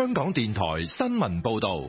香港電台新聞報道。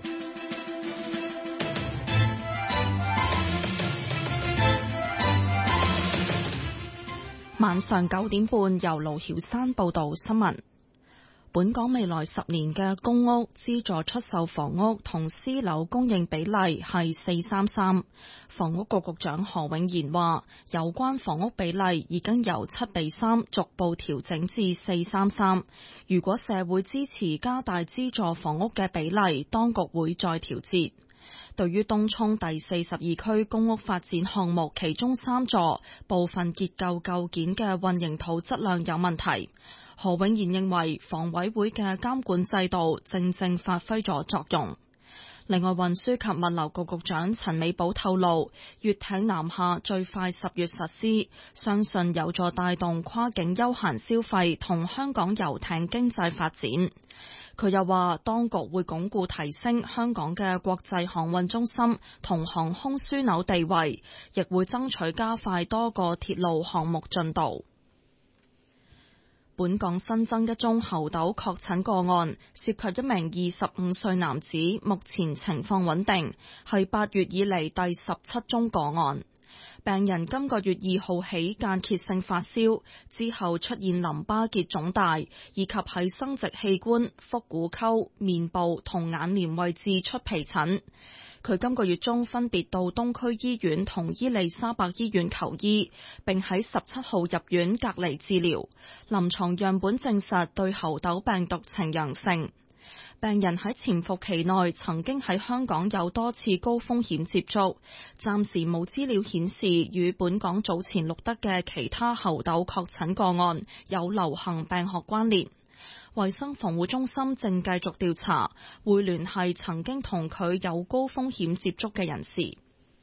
晚上9點半，由盧曉山報道新聞。本港未來10年嘅公屋資助出售房屋同私樓供應比例係4:3:3。房屋局局長何永賢話，有關房屋比例已經由7:3逐步調整至4:3:3。如果社會支持加大資助房屋嘅比例，當局會再調節。對於東涌第42區公屋發展項目其中3座部分結構構件嘅混凝土質量有問題，何永賢認為房委會嘅監管制度正發揮咗作用。另外，運輸及物流局局長陳美寶透露，粵艇南下最快10月實施，相信有助帶動跨境休閒消費同香港遊艇經濟發展。佢又話，當局會鞏固提升香港嘅國際航運中心同航空樞紐地位，亦會爭取加快多個鐵路項目進度。本港新增一宗猴痘確診個案，涉及一名25歲男子，目前情況穩定，係8月以嚟第17宗個案。病人今個月2號起間歇性發燒，之後出現淋巴結腫大，以及喺生殖器官、腹股溝、面部同眼簾位置出皮疹。佢今個月中分別到東區醫院同伊利沙伯醫院求醫，並喺17號入院隔離治療。臨床樣本證實對猴痘病毒呈陽性。病人喺潛伏期內曾經喺香港有多次高風險接觸，暫時冇資料顯示與本港早前錄得嘅其他猴痘確診個案有流行病學關聯。衛生防護中心正繼續調查，會聯繫曾經同佢有高風險接觸嘅人士。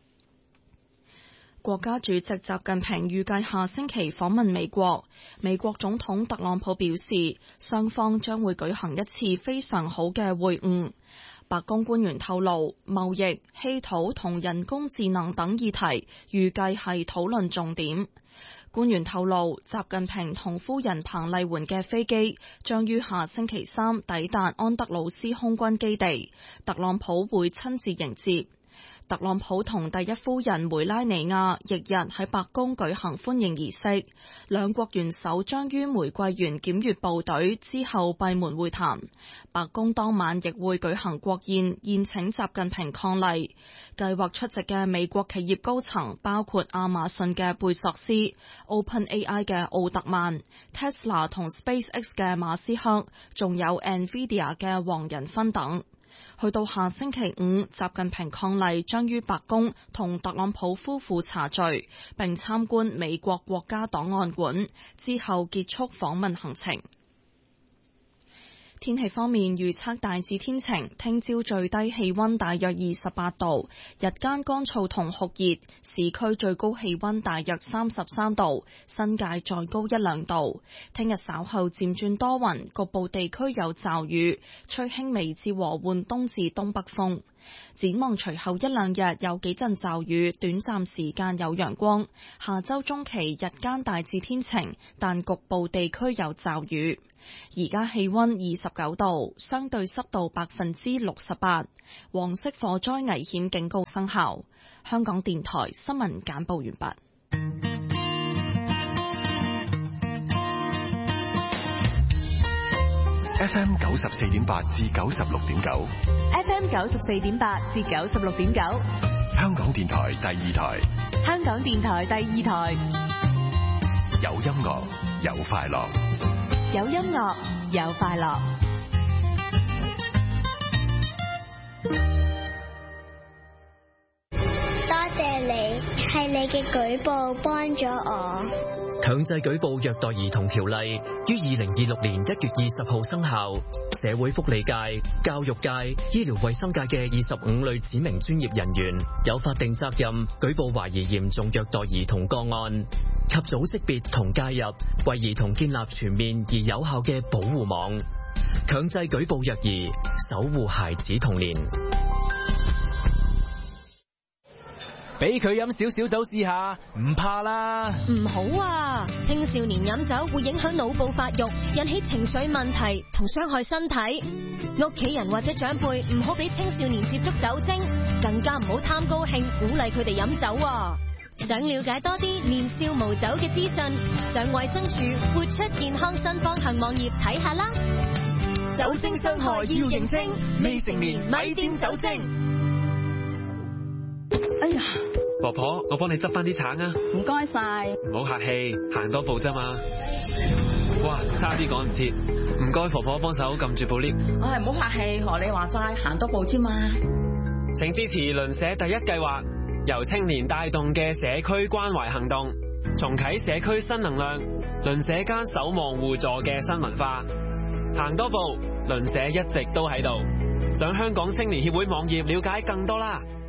國家主席習近平預計下星期訪問美國。美國總統特朗普表示，雙方將會舉行一次非常好嘅會晤。白宮官員透露，貿易、稀土同人工智能等議題預計係討論重點。官員透露，習近平同夫人彭麗媛嘅飛機將於下星期3抵達安德魯斯空軍基地，特朗普會親自迎接。特朗普同第一夫人梅拉尼亞翌日喺白宮舉行歡迎儀式，兩國元首將於玫瑰園檢閱部隊之後閉門會談。白宮當晚亦會舉行國宴，宴請習近平伉儷。計劃出席嘅美國企業高層包括亞馬遜嘅貝索斯、OpenAI 嘅奧特曼、Tesla 同 SpaceX 嘅馬斯克，仲有 NVIDIA 嘅黃仁勳等。去到下星期5，習近平伉儷將於白宮同特朗普夫婦茶聚，並參觀美國國家檔案館，之後結束訪問行程。天氣方面，預測大致天晴，聽朝最低氣溫大約28度，日間乾燥同酷熱，市區最高氣溫大約33度，新界再高1-2度。聽日稍後漸轉多雲，局部地區有驟雨，吹輕微至和緩東至東北風。展望隨後1-2日有幾陣驟雨，短暫時間有陽光。下周中期日間大致天晴，但局部地區有驟雨。而家氣溫29度，相對濕度68%，黃色火災危險警告生效。香港電台新聞簡報完畢。 FM 94.8至96.9 FM 94.8至96.9， 香港電台第2台， 香港電台第2台， 有音樂，有快樂， 有音樂，有快樂。 多謝你，係你嘅舉報幫咗我。 強制舉報虐待兒童條例於2026年1月20號生效，社會福利界、教育界、醫療衛生界嘅25類指明專業人員有法定責任舉報懷疑嚴重虐待兒童個案，及早識別同介入，為兒童建立全面而有效嘅保護網，強制舉報虐兒，守護孩子童年。 俾佢飲少少酒試下，唔怕啦。 唔好啊，青少年飲酒會影響腦部發育，引起情緒問題同傷害身體。屋企人或者長輩唔好俾青少年接觸酒精，更加唔好貪高興鼓勵佢哋飲酒啊。想了解多啲年少無酒嘅資訊，上衛生署活出健康新方向網頁睇下啦。 酒精傷害要認清，未成年咪掂酒精。 哎呀， 婆婆，我幫你執翻啲橙啊！ 唔該晒。 唔好客氣，行多步啫嘛。哇，差啲趕唔切，唔該婆婆幫手撳住部 lift。 唉，唔好客氣，學你話齋，行多步啫嘛。 請支持鄰舍第一計劃，由青年帶動嘅社區關懷行動，重啟社區新能量，鄰舍間守望互助嘅新文化。行多步，鄰舍一直都喺度。上香港青年協會網頁了解更多啦。